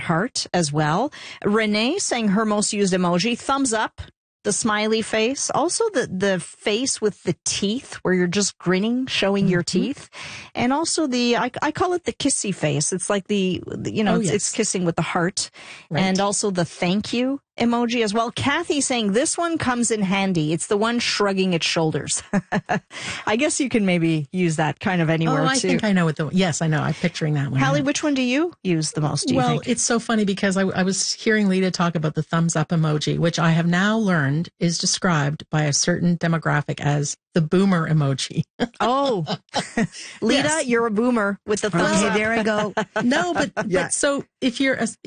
heart as well. Renee saying her most used emoji, thumbs up, the smiley face, also the face with the teeth where you're just grinning, showing your teeth, and also I call it the kissy face. It's like it's kissing with the heart, right. And also the thank you emoji as well. Kathy saying this one comes in handy. It's the one shrugging its shoulders. I guess you can maybe use that kind of anywhere too. I think I know yes, I know. I'm picturing that one. Hallie, which one do you use the most, do you think? It's so funny because I was hearing Lita talk about the thumbs up emoji, which I have now learned is described by a certain demographic as the boomer emoji. Oh, Lita, yes. You're a boomer with the thumbs up. There I go. No, but so if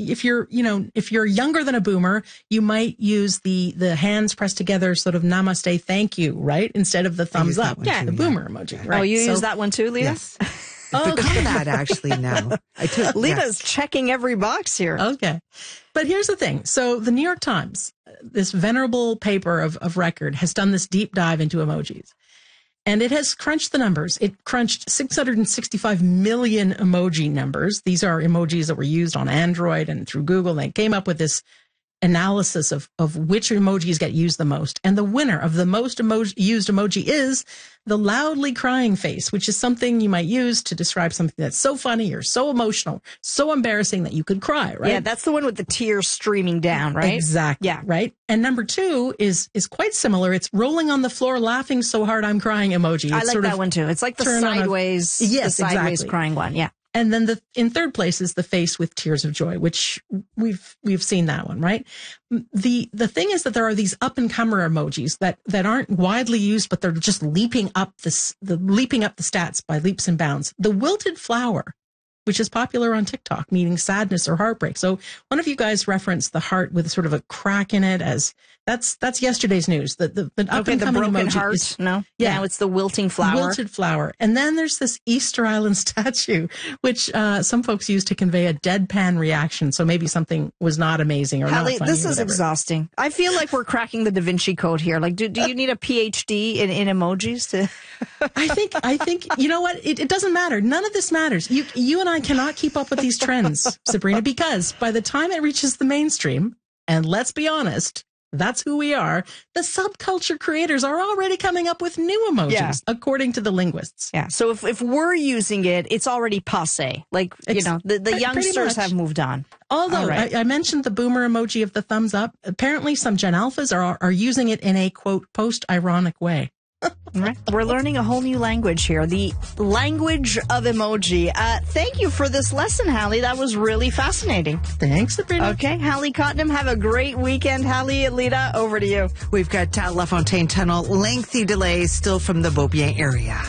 you're younger than a boomer, you might use the hands pressed together sort of namaste, thank you, right? Instead of the thumbs up. Yeah, the boomer emoji. Right? Oh, you use that one too, Lita? Yes. Oh, become that actually now. Lita's checking every box here. Okay. But here's the thing. So the New York Times, this venerable paper of record, has done this deep dive into emojis. And it has crunched the numbers. It crunched 665 million emoji numbers. These are emojis that were used on Android and through Google. They came up with this analysis of which emojis get used the most. And the winner of the most used emoji is the loudly crying face, which is something you might use to describe something that's so funny or so emotional, so embarrassing that you could cry, right? Yeah, that's the one with the tears streaming down, right? Exactly. Yeah. Right. And number two is quite similar. It's rolling on the floor, laughing so hard I'm crying emoji. I like that one too. It's like the sideways, exactly. Crying one. Yeah. And then in third place is the face with tears of joy, which we've seen that one, right? The thing is that there are these up and comer emojis that aren't widely used, but they're just leaping up the stats by leaps and bounds. The wilted flower, which is popular on TikTok, meaning sadness or heartbreak. So one of you guys referenced the heart with sort of a crack in it as that's yesterday's news. The up and coming broken emoji heart. No, it's the wilting flower. Wilted flower. And then there's this Easter Island statue, which some folks use to convey a deadpan reaction. So maybe something was not amazing or Hallie, not funny. This is exhausting. I feel like we're cracking the Da Vinci Code here. Like, do you need a PhD in emojis to? I think you know what? It doesn't matter. None of this matters. You and I cannot keep up with these trends, Sabrina, because by the time it reaches the mainstream, and let's be honest, that's who we are, the subculture creators are already coming up with new emojis, according to the linguists. Yeah. So if we're using it, it's already passé. Like, the youngsters have moved on. Although I mentioned the boomer emoji of the thumbs up. Apparently some Gen Alphas are using it in a, quote, post-ironic way. Right. We're learning a whole new language here, the language of emoji. Thank you for this lesson, Hallie. That was really fascinating. Thanks, Sabrina. Okay, Hallie Cottenham, have a great weekend. Hallie and Lita, over to you. We've got LaFontaine Tunnel, lengthy delays still from the Beaubien area.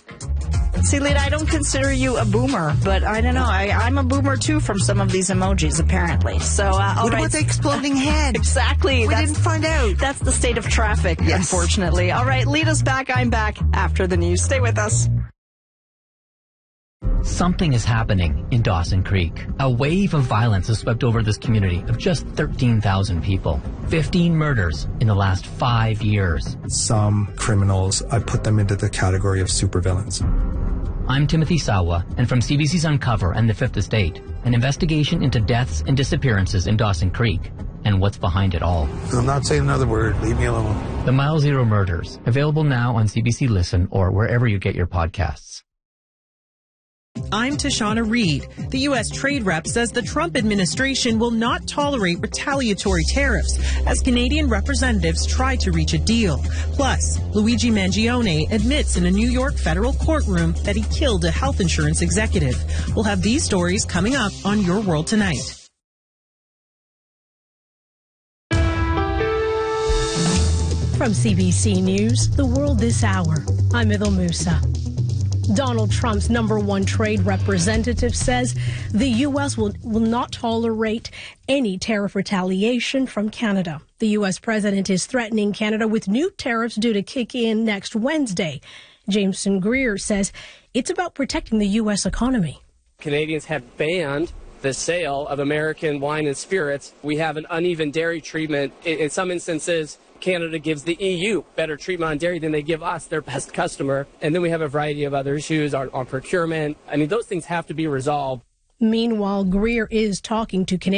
See, Lita, I don't consider you a boomer, but I don't know. I'm a boomer, too, from some of these emojis, apparently. So, what about the exploding head? Exactly. We didn't find out. That's the state of traffic, unfortunately. All right, Lita's back. I'm back after the news. Stay with us. Something is happening in Dawson Creek. A wave of violence has swept over this community of just 13,000 people. 15 murders in the last 5 years. Some criminals, I put them into the category of supervillains. I'm Timothy Sawa, and from CBC's Uncover and The Fifth Estate, an investigation into deaths and disappearances in Dawson Creek and what's behind it all. I'm not saying another word. Leave me alone. The Mile Zero Murders, available now on CBC Listen or wherever you get your podcasts. I'm Tashana Reed. The U.S. trade rep says the Trump administration will not tolerate retaliatory tariffs as Canadian representatives try to reach a deal. Plus, Luigi Mangione admits in a New York federal courtroom that he killed a health insurance executive. We'll have these stories coming up on Your World Tonight. From CBC News, The World This Hour, I'm Idil Musa. Donald Trump's #1 trade representative says the U.S. will not tolerate any tariff retaliation from Canada. The U.S. president is threatening Canada with new tariffs due to kick in next Wednesday. Jameson Greer says it's about protecting the U.S. economy. Canadians have banned the sale of American wine and spirits. We have an uneven dairy treatment. In some instances, Canada gives the EU better treatment on dairy than they give us, their best customer. And then we have a variety of other issues on procurement. I mean, those things have to be resolved. Meanwhile, Greer is talking to Canadians